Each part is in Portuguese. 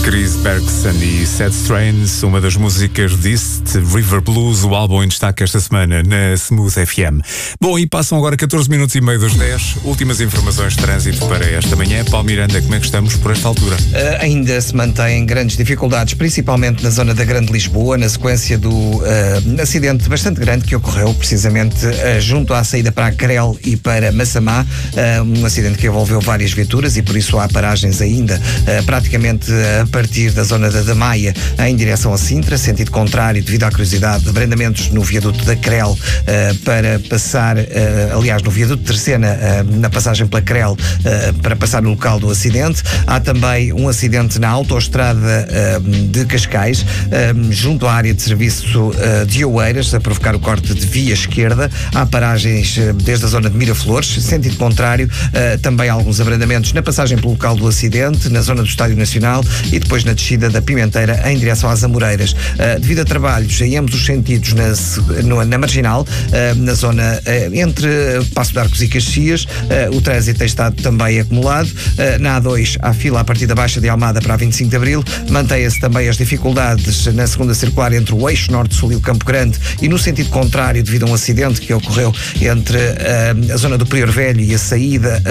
Chris Bergson e Sad Strains, uma das músicas deste River Blues, o álbum em destaque esta semana na Smooth FM. Bom, e passam agora 14 minutos e meio das 10. Últimas informações de trânsito para esta manhã. Paulo Miranda, como é que estamos por esta altura? Ainda se mantêm grandes dificuldades, principalmente na zona da Grande Lisboa, na sequência do acidente bastante grande que ocorreu precisamente junto à saída para a Crel e para Massamá, um acidente que envolveu várias viaturas e por isso há paragens ainda praticamente a partir da zona da Maia em direção a Sintra, sentido contrário, devido à curiosidade de abrandamentos no viaduto da Crel para passar, aliás, no viaduto de Terceira, na passagem pela Crel, para passar no local do acidente. Há também um acidente na autoestrada de Cascais, junto à área de serviço de Oeiras, a provocar o corte de via esquerda. Há paragens desde a zona de Miraflores, sentido contrário, também há alguns abrandamentos na passagem pelo local do acidente, na zona do Estádio Nacional e depois na descida da Pimenteira em direção às Amoreiras. Devido a trabalhos em ambos os sentidos na Marginal, na zona entre Passo de Arcos e Caxias, o trânsito tem estado também acumulado. Na A2 há fila a partir da Baixa de Almada para a 25 de Abril. Mantém-se também as dificuldades na segunda circular entre o eixo Norte-Sul e o Campo Grande e no sentido contrário devido a um acidente que ocorreu entre a zona do Prior Velho e a saída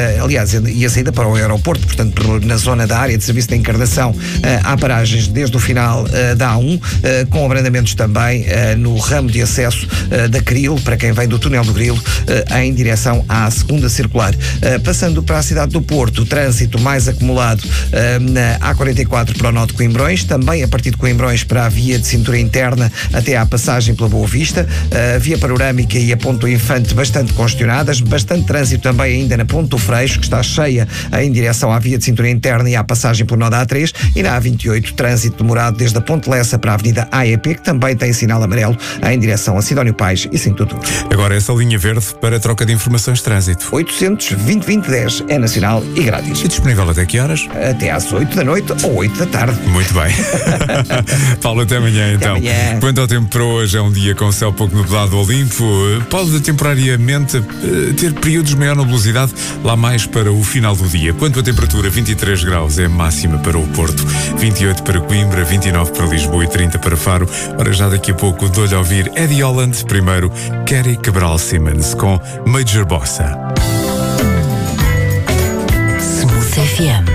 para o aeroporto, portanto na zona da área de serviço da Encarnação. Há paragens desde o final da A1, com abrandamentos também no ramo de acesso da Cril, para quem vem do túnel do Grilo, em direção à segunda circular. Passando para a cidade do Porto, o trânsito mais acumulado na A44 para o nó de Coimbrões, também a partir de Coimbrões para a via de cintura interna até à passagem pela Boa Vista, a via panorâmica e a Ponte do Infante bastante congestionadas, bastante trânsito também ainda na Ponte do Freixo, que está cheia em direção à via de cintura interna e à passagem pelo nó da A3, e na A28 trânsito demorado desde a Ponte Lessa para a Avenida AEP, que também tem sinal amarelo em direção a Sidónio Pais e Cinto Tudo. Agora essa linha verde para troca de informações de trânsito. 800-2020-10 é nacional e grátis. E disponível até que horas? Até às 8 da noite ou 8 da tarde. Muito bem. Paulo, até amanhã então. Até amanhã. Quanto ao tempo para hoje, é um dia com céu pouco nublado ao limpo. Pode temporariamente ter períodos de maior nebulosidade lá mais para o final do dia. Quanto à temperatura, 23 graus é a máxima para o Porto, 28 para Coimbra, 29 para Lisboa e 30 para Faro. Ora, já daqui a pouco dou-lhe a ouvir Eddie Holland, primeiro Kerry Cabral Simmons com Major Bossa. Smooth FM.